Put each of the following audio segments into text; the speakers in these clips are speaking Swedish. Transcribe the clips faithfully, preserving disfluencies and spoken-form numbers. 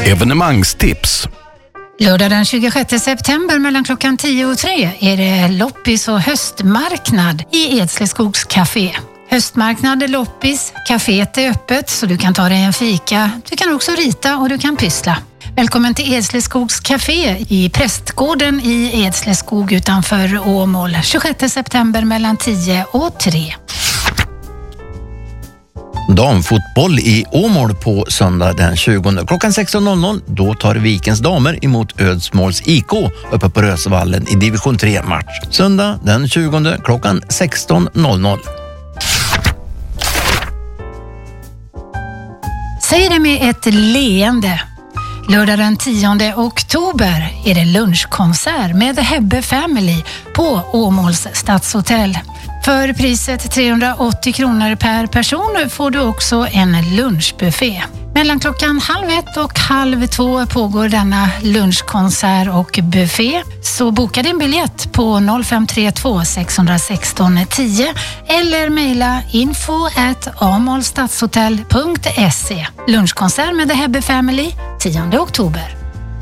Evenemangstips. Lördag den tjugosjätte september mellan klockan tio och tre är det loppis och höstmarknad i Edsleskogs café. Höstmarknad är loppis, kaféet är öppet så du kan ta dig en fika, du kan också rita och du kan pyssla. Välkommen till Edsleskogs café i Prästgården i Edsleskog utanför Åmål. tjugosjätte september mellan tio och tre. Damfotboll i Åmål på söndag den tjugonde klockan sexton noll noll. Då tar Vikens damer emot Ödsmåls I K uppe på Rösvallen i division tre-match. Söndag den tjugonde klockan sexton noll noll. Säg det med ett leende. Lördag den tionde oktober är det lunchkonsert med The Hebbe Family på Åmåls stadshotell. För priset trehundraåttio kronor per person får du också en lunchbuffé. Mellan klockan halv ett och halv två pågår denna lunchkonsert och buffé. Så boka din biljett på noll fem tre två sex ett sex tio eller mejla info at amolstadshotell punkt se. Lunchkonsert med The Hebbe Family tionde oktober.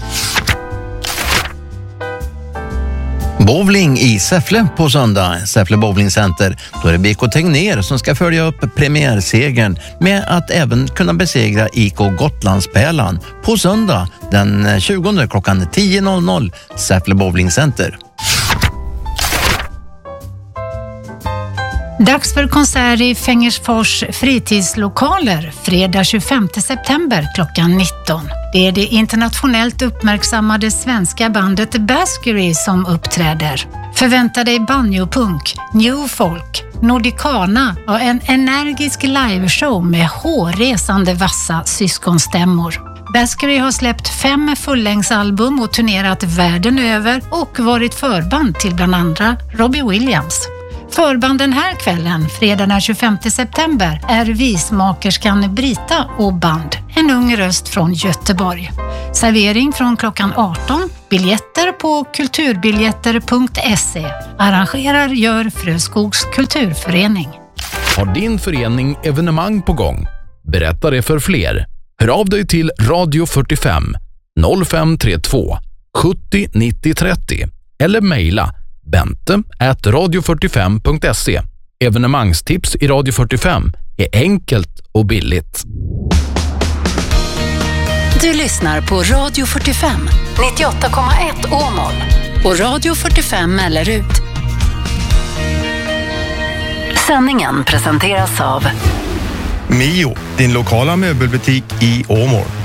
Bowling i Säffle på söndag, Säffle Bowling Center. Då är det B K Tegnér som ska följa upp premiärsegern med att även kunna besegra I K Gotlandspärlan på söndag den tjugonde klockan tio noll noll, Säffle Bowling Center. Dags för konsert i Fängersfors fritidslokaler fredag tjugofemte september klockan nitton. Det är det internationellt uppmärksammade svenska bandet Baskery som uppträder. Förvänta dig banjopunk, new folk, nordicana och en energisk liveshow med hårresande vassa syskonstämmor. Baskery har släppt fem fullängdsalbum och turnerat världen över och varit förband till bland andra Robbie Williams. Förband den här kvällen, fredag den tjugofemte september, är vismakerskan Brita och band, en ung röst från Göteborg. Servering från klockan arton, biljetter på kulturbiljetter punkt se. Arrangerar gör Fröskogs kulturförening. Har din förening evenemang på gång? Berätta det för fler. Hör av dig till Radio fyrtiofem noll fem tre två sjuttio nittio trettio eller mejla bente at radio fyrtiofem punkt se. Evenemangstips i Radio fyrtiofem är enkelt och billigt. Du lyssnar på Radio fyrtiofem, nittioåtta komma ett Åmål och Radio fyrtiofem Mellerud. Sändningen presenteras av Mio, din lokala möbelbutik i Åmål.